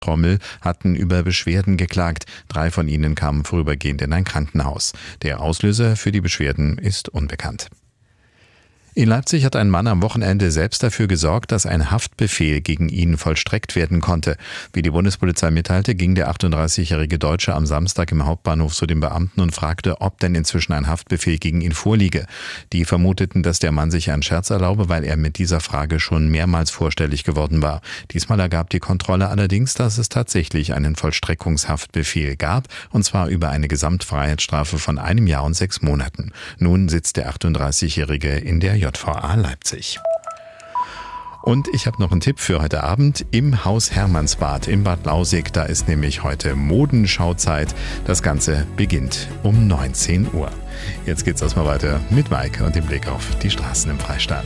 Rommel hatten über Beschwerden geklagt. 3 von ihnen kamen vorübergehend in ein Krankenhaus. Der Auslöser für die Beschwerden ist unbekannt. In Leipzig hat ein Mann am Wochenende selbst dafür gesorgt, dass ein Haftbefehl gegen ihn vollstreckt werden konnte. Wie die Bundespolizei mitteilte, ging der 38-jährige Deutsche am Samstag im Hauptbahnhof zu den Beamten und fragte, ob denn inzwischen ein Haftbefehl gegen ihn vorliege. Die vermuteten, dass der Mann sich einen Scherz erlaube, weil er mit dieser Frage schon mehrmals vorstellig geworden war. Diesmal ergab die Kontrolle allerdings, dass es tatsächlich einen Vollstreckungshaftbefehl gab, und zwar über eine Gesamtfreiheitsstrafe von 1 Jahr und 6 Monaten. Nun sitzt der 38-jährige in der JVA Leipzig. Und ich habe noch einen Tipp für heute Abend im Haus Hermannsbad in Bad Lausick. Da ist nämlich heute Modenschauzeit. Das Ganze beginnt um 19 Uhr. Jetzt geht's erstmal weiter mit Mike und dem Blick auf die Straßen im Freistaat.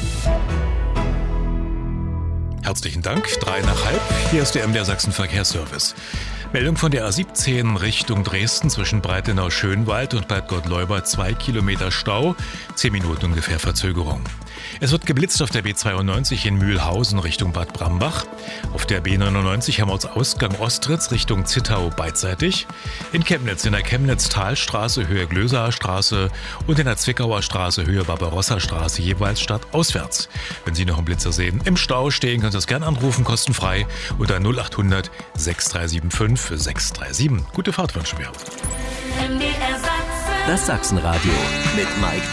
Herzlichen Dank, 3 nach halb. Hier ist der MDR Sachsen Verkehrsservice. Meldung von der A17 Richtung Dresden zwischen Breitenau-Schönwald und Bad Gottleuba, 2 Kilometer Stau, 10 Minuten ungefähr Verzögerung. Es wird geblitzt auf der B92 in Mühlhausen Richtung Bad Brambach, auf der B99 Hermannsausgang Ostritz Richtung Zittau beidseitig, in Chemnitz in der Chemnitz-Talstraße Höhe Glösaer Straße und in der Zwickauer Straße Höhe Barbarossa-Straße jeweils stadtauswärts. Wenn Sie noch einen Blitzer sehen, im Stau stehen, können Sie das gerne anrufen, kostenfrei unter 0800 6375 637. Gute Fahrt wünschen wir. Das Sachsenradio mit Mike